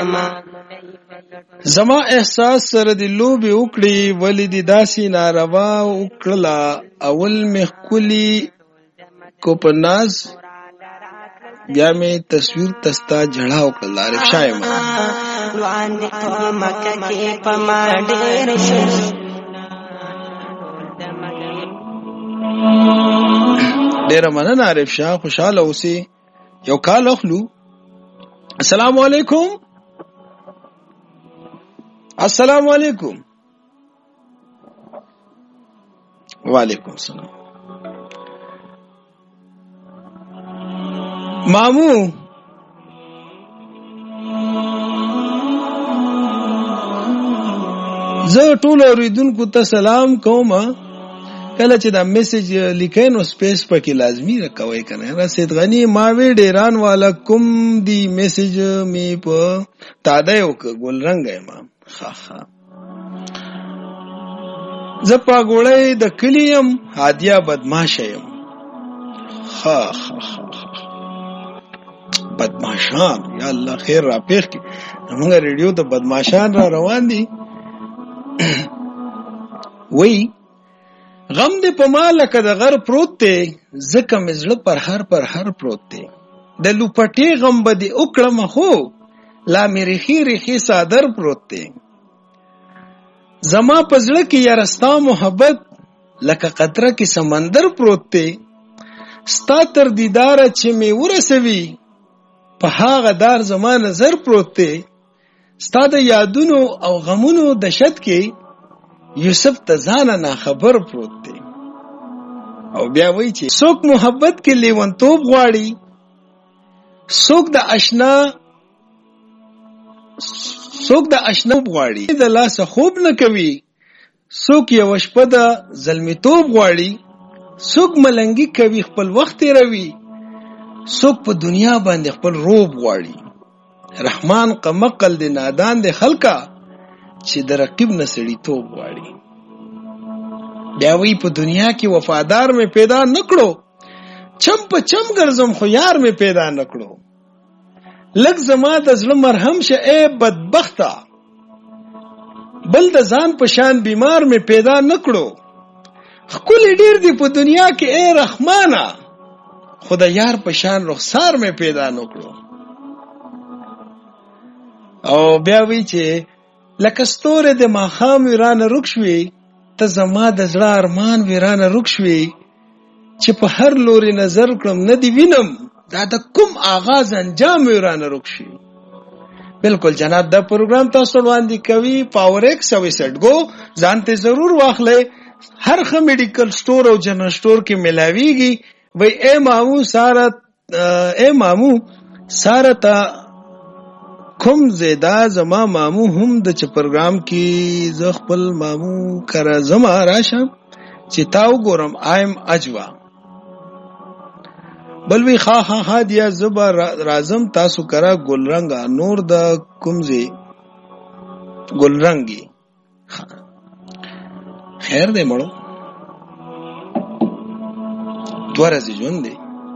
زما احساس سره دی لوبي وکړي ولی دی داسي ناروا وکړه اول مخکلی کو پناز بیا می تصویر تستا جړه وکړه عارف شاه ما روان دي په مکه کې په ما ډېر شو ډېر مننه عارف شاه خوشاله اوسې یو کال اخلو السلام علیکم السلام علیکم وعلیکم السلام مامو زه ټول اوریدونکو ته سلام کوم کله چې دا میسج لیکئ نو سپیس پکې لازمی راکوي کنه رسید غنی ما وی ډیران والا کوم دی میسج می په تاده یو ګل رنگ ما ها ها زپا ګولې د کلیم هادیه بدمعشیم ها ها ها بدمعشان یا الله خیر را پیښ کی موږ ریډیو ته بدمعشان را روان دي وی غم دې په ما لکه د غر پروت دی ځکه مې زړه پر هر پروت دی د لوپټې غم به دې وکړم خو لا مې ریخي صادر پروت دی زما په زړه کې یاره ستا محبت لکه قطره کې سمندر پروت دی ستا تر دیداره چې مې ورسوي په هغه دار زما نظر پروت دی ستا د یادونو او غمونو د شت کې یوسف تزانه نا خبر پروت دی او بیا وای چې څوک محبت کې لیونتوب غواړي څوک د آشنا غواړي د لاس خوب نه کوي څوک یو شپه د ظلمتوب غواړي څوک ملنګي کوي خپل وخت روي څوک په دنیا باندې خپل روب غواړي رحمان قمقل دی نادان دی خلقا چې د رقیب نه سړی توب غواړي بیا وی په دنیا کې وفادار مې پیدا نکړو چم په چم ګرځم خو یار مې پیدا نکړو لږ زما د زړه مرهم شه اے بدبخته بل د ځان په شان بیمار مې پیدا نکړو خپل ډیر دی په دنیا کې اے رحمانا خدا یار په شان رخسار مې پیدا نکړو او بیا وی چې لکه ستوره د ماخام ویرانه رکشوي ته زما د زړه ارمان ویرانه رکشوي چې په هر لوري نظر کړم نه دی وینم دا د کوم آغاز انجام ویرانه رکشوي بالکل جناب دا پروګرام تاسو وړاندې کوي پاور ایکس او سټګو ځانته ضرور واخلئ هر خه میډیکل سٹور او جنرال سٹور کې ملاويږي وای اے مامو ساره تا کوم زیدا زما مامو هم د چ پروګرام کې ز خپل مامو کرا زما راشم چې تاو ګورم ایم اجوا بلوی ها دیا زبا رازم تاسو کرا ګلرنګا نور د کومزي ګلرنګي خیر دې مړو دورځي ژوند دی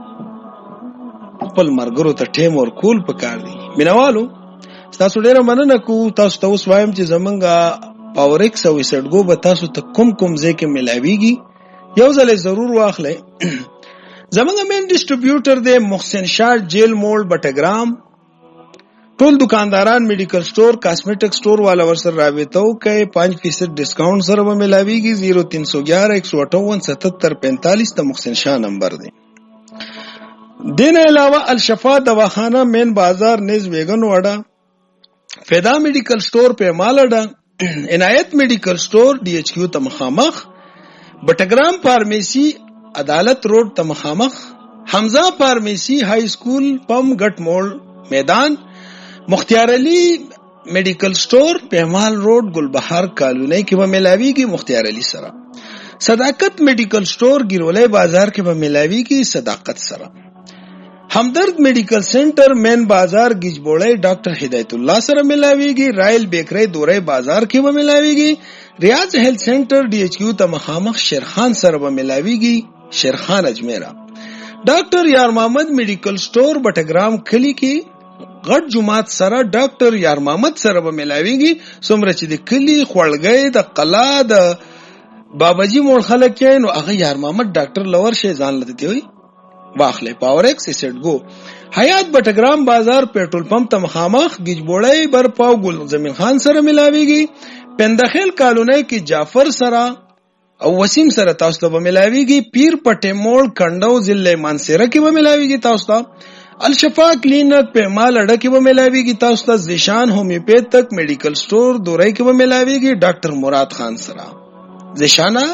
خپل مرګرو ته ټیم ور کول پکار دی مینوالو تاسو ډیره مننه کو تاسو ته اوس وایم چې زمونږه پاور ایکس او سټګو به تاسو ته کوم ځای کې ملاويږي یو ځل ضرور واخلئ زمونږه مین ډیسټریبیوټر دی محسن شاه جیل موړ بټګرام ټول دکانداران میډیکل سٹور کاسمیټک سٹور والا ورسره رابطه وکړي 5% ډیسکاونټ سره به ملاويږي 0311 158 7745 د محسن شاه نمبر دی دین علاوه الشفا دواخانه مین بازار نیز ویگن وڑا فیدا میڈیکل سٹور په مالډا عنایت میډیکل سٹور D H Q تمخامخ بټګرام فارمیسی عدالت روډ تمخامخ حمزه فارمیسی های سکول پم غټ موړ میدان مختیار علی میډیکل سٹور پیمال روډ گلبهار کالونی کې به ملاویږي مختیار علی سره صداقت میډیکل سٹور ګیرولای بازار کې به ملاویږي صداقت سره हमदर्द medical centre main बाजार गिजबोड़े डॉक्टर हिदायत उल्लाह सर मिलावीगी रायल बेकरी दोरे बाजार की व मिलावीगी रियाज हेल्थ सेंटर डीएचक्यू तमखामख शेरखान सर व मिलावीगी शेरखान अजमेरा डॉक्टर यार मोहम्मद मेडिकल स्टोर बटग्राम खली की غټ جماعت سره ډاکټر یار محمد سره به ملاويږي. څومره چې د کلی خړګي د قلا د باباجي مول خلک یې نو هغه یار محمد ډاکټر لور شي ځان لته وي واخلې پاور ایکس ایسټ گو. حیات بټګرام بازار پېټرول پمپ ته مخامخ گجبوړی برپاو ګل زمین خان سره ملاويږي. پندخیل کالونی کې جعفر سره او وسیم سره تاسو ته ملاويږي. پیر پټه موړ کندو ضلع مانسره کې به ملاويږي تاسو ته. الشفا کلینک په مال اډه کې به ملاويږي تاسو ته. زیشان هومیوپیتک میډیکل سٹور دورای کې به ملاويږي ډاکټر مراد خان سره. زیشانا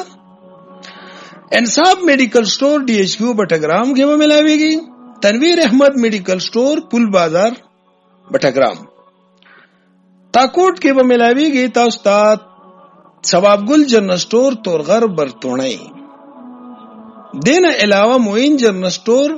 انصاف میډیکل سٹور ڈی ایچ کیو بټګرام کې به ملاويږي. تنویر احمد میډیکل سٹور پل بازار بټګرام. تاکوټ کې به ملاويږي تاسو ته. ثواب ګل جنرل سٹور تورغر برتونی. دینه علاوه موین جنرل سٹور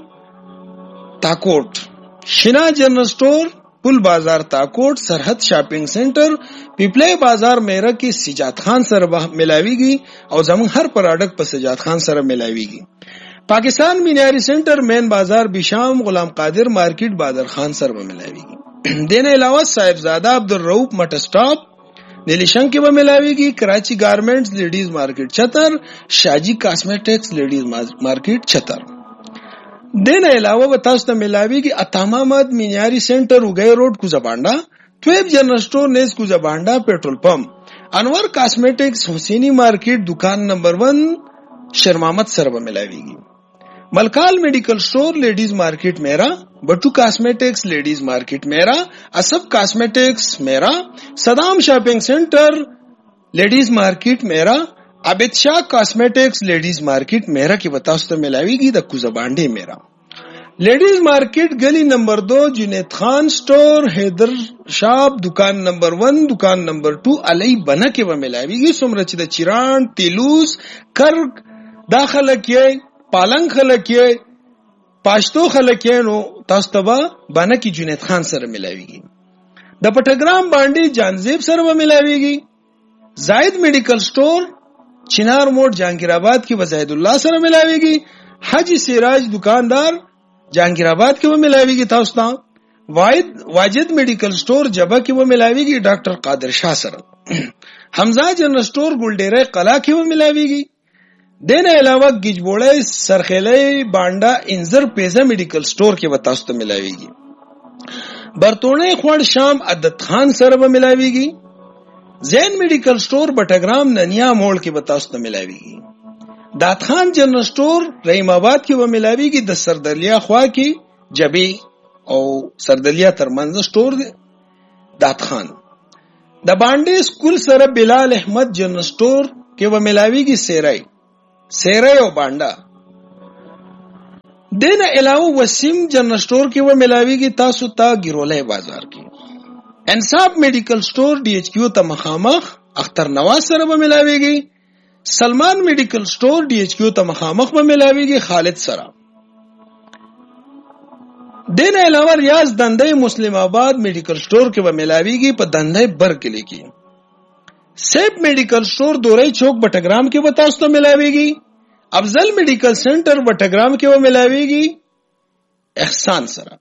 تاکوٹ، شنا جنرل سٹور پل بازار تاکوٹ، سرحد شاپنگ سینٹر پیپلے بازار میرا کې سجاد خان سره ملاويږي او زمون هر پروډکټ په سجاد خان سره ملاويږي. پاکستان مینیاری سینٹر مین بازار بشام غلام قادر مارکیٹ بادر خان سره ملاويږي. دینه علاوه صاحبزاده عبدالرؤوف مټ سٹاپ نیلیشن کې به ملاويږي. کراچی گارمنٹس لیڈیز مارکیٹ چتر، شاجی کاسمیټکس لیڈیز مارکیٹ چتر. دینه علاوه به تاسو ته ملاويږي اتامامد مینیاری سینټر وګي روډ کوزبانډا، تویب جنرل سٹور نیز کوزبانډا پېټرول پمپ، انور کاسمیټکس حسینی مارکیٹ دکان نمبر 1 شرمامت سره به ملاويږي. ملکال میډیکل سٹور لیڈیز مارکیٹ میرا، بٹو کاسمیٹکس لیڈیز مارکیٹ میرا، اسب کاسمیٹکس میرا، صدام شاپنگ سینٹر لیڈیز مارکیٹ میرا، عابد شاہ کاسمیٹکس لیڈیز مارکیٹ میرا کې بتاستو ته ملاويږي د کوزبانډي میرا. لیڈیز مارکیٹ گلی نمبر 2 جنید خان سٹور حیدر شاپ دکان نمبر 1 دکان نمبر 2 علی بنا کې به ملاويږي. څومره چې د چیران تیلوس کرک داخله کې پالنګ خلک یې پښتو خلک یې نو تاسو ته باندې کې جنید خان سره ملاويږي. د پټګرام باندې جانزیب سره به ملاويږي. زاید میډیکل سٹور چنار موډ جهانگیر آباد کې وزید الله سره ملاويږي. حاجی سراج دکاندار جهانگیر آباد کې به ملاويږي تاسو ته. واجد میډیکل سٹور جبا کې به ملاويږي ډاکټر قادر شاه سره. حمزه جنرل سٹور ګلډيره قلا کې به ملاويږي. دینه علاوه گجبوړی سرخیلی بانډا انزر پیزا میډیکل سٹور کې به تاسو ته ملاويږي. برتونی خوړ شام عدد خان سره به ملاويږي. زین میډیکل سٹور بټګرام ننیا موړ کې به تاسو ته ملاويږي. دات خان جنرل سٹور رحیم آباد کې به ملاويږي. د سردلیا خوا کې جبی او سردلیا ترمنځ سٹور دی دات خان. د باندې سکول سره بلال احمد جنرل سٹور کې به ملاويږي. سیرای او بانډا. دینه علاوه وسیم جنرل سٹور کې به ملاويږي تاسو ته ګیرولای بازار کې. انصاف میډیکل سٹور ڈی ایچ کیو ته مخامخ اختر نواز سره به ملاويږي. سلمان میډیکل سٹور ڈی ایچ کیو ته مخامخ به ملاويږي خالد سره. دینه علاوه ریاض دندې مسلم آباد میډیکل سٹور کې به ملاويږي په دندې برکلی کې. سیب میډیکل سٹور دورای چوک بټګرام کې به تاسو ته ملاويږي. افضل میډیکل سینټر بټګرام کې به ملاويږي احسان سره.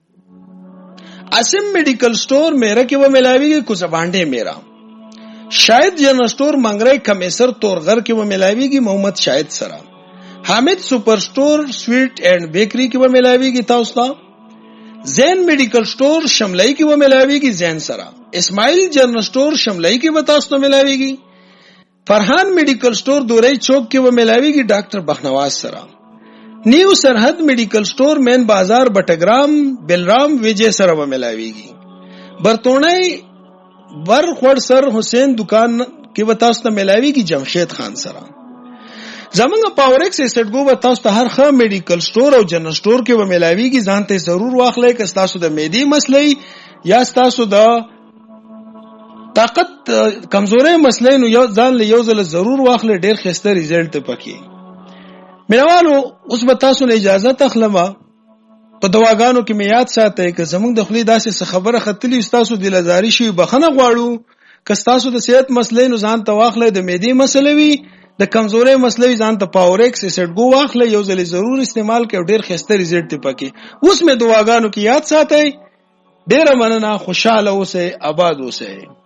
اسم میډیکل سٹور میرا کې به ملاويږي کوزبانډي میرا. شاهد جنرل سٹور منګرای کمیسر تورغر کې به ملاويږي محمد شاهد سره. حامد سپر سٹور سویټ اینڈ بیکری کې به ملاويږي تاسو ته. زین میډیکل سٹور شملای کې به ملاويږي زین سره. اسماعیل جنرل سٹور شملای کې به تاسو ته ملاويږي. فرحان میډیکل سٹور دورای چوک کې به ملاويږي ډاکټر بخنواز سره. نیو سرحد میډیکل سٹور مین بازار بټګرام بلرام ویجے سره به ملاويږي. برتونی بر خور سر حسین دکان کې به تاسو ته ملاويږي جمشید خان سره. زمونږ پاوریکس ایسټ ګو به تاسو ته هر خا میډیکل سٹور او جنرل سٹور کې به ملاويږي. ځان ته ضرور واخلئ که تاسو د معدې مسلې یا تاسو د طاقت کمزوري مسلې نو یو ځان له یو ځل ضرور واخلئ. ډیر ښه ریزلټ پکې. مینوالو اوس به تاسو له اجازه تخلمه په دواګانو کې میاد ساتئ که زمونږ د خلی داسې خبره خطلی تاسو د لزاري شي بخنه غواړو. که تاسو د صحت مسلې نو ځان ته واخلئ. د معدې مسلې وي د کمزوري مسلې ځان ته پاوریکس ایسټ ګو واخلئ. یو ځل ضرور استعمال کړئ. ډیر ښه ریزلټ پکې. اوس مې دواګانو کې یاد ساتئ ډیره مننه، خوشاله اوسئ، آباد اوسئ.